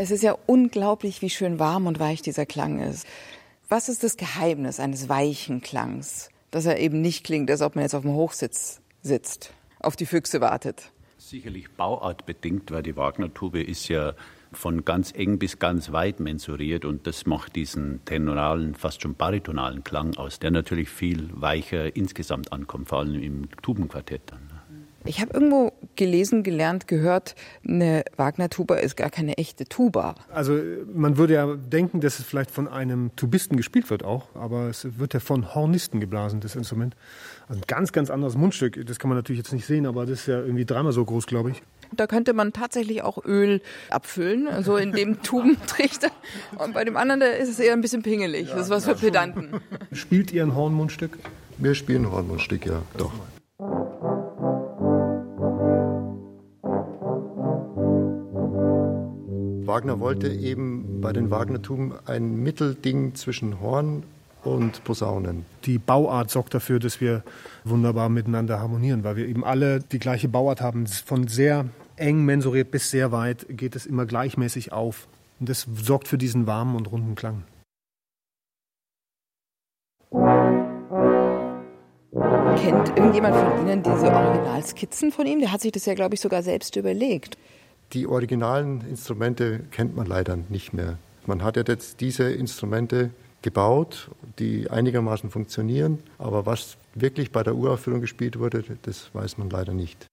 Es ist ja unglaublich, wie schön warm und weich dieser Klang ist. Was ist das Geheimnis eines weichen Klangs? Dass er eben nicht klingt, als ob man jetzt auf dem Hochsitz sitzt, auf die Füchse wartet. Sicherlich bauartbedingt, weil die Wagner-Tube ist ja von ganz eng bis ganz weit mensuriert und das macht diesen tenoralen, fast schon baritonalen Klang aus, der natürlich viel weicher insgesamt ankommt, vor allem im Tubenquartett dann. Ich habe irgendwo gelesen, gelernt, gehört, eine Wagner-Tuba ist gar keine echte Tuba. Also man würde ja denken, dass es vielleicht von einem Tubisten gespielt wird auch, aber es wird ja von Hornisten geblasen, das Instrument. Also ein ganz, ganz anderes Mundstück, das kann man natürlich jetzt nicht sehen, aber das ist ja irgendwie dreimal so groß, glaube ich. Da könnte man tatsächlich auch Öl abfüllen, also in dem Tubentrichter. Und bei dem anderen, da ist es eher ein bisschen pingelig. Das ist was für Pedanten. Spielt ihr ein Hornmundstück? Wir spielen ein Hornmundstück, ja, doch. Wagner wollte eben bei den Wagner-Tuben ein Mittelding zwischen Horn und Posaunen. Die Bauart sorgt dafür, dass wir wunderbar miteinander harmonieren, weil wir eben alle die gleiche Bauart haben. Von sehr eng mensuriert bis sehr weit geht es immer gleichmäßig auf. Und das sorgt für diesen warmen und runden Klang. Kennt irgendjemand von Ihnen diese Originalskizzen von ihm? Der hat sich das ja, glaube ich, sogar selbst überlegt. Die originalen Instrumente kennt man leider nicht mehr. Man hat ja jetzt diese Instrumente gebaut, die einigermaßen funktionieren, aber was wirklich bei der Uraufführung gespielt wurde, das weiß man leider nicht.